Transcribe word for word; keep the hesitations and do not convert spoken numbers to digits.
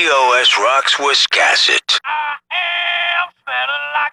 O S rocks Wiscasset. I am feeling like